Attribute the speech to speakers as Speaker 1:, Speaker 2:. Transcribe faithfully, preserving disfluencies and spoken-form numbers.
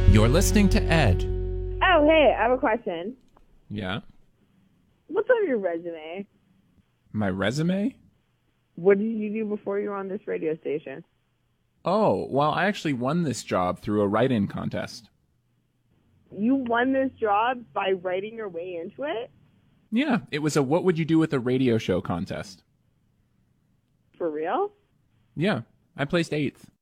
Speaker 1: You're listening to Ed.
Speaker 2: Oh, hey, I have a question.
Speaker 1: Yeah?
Speaker 2: What's on your resume?
Speaker 1: My resume?
Speaker 2: What did you do before you were on this radio station?
Speaker 1: Oh, well, I actually won this job through a write-in contest.
Speaker 2: You won this job by writing your way into it?
Speaker 1: Yeah, it was a what would you do with a radio show contest.
Speaker 2: For real?
Speaker 1: Yeah, I placed eighth.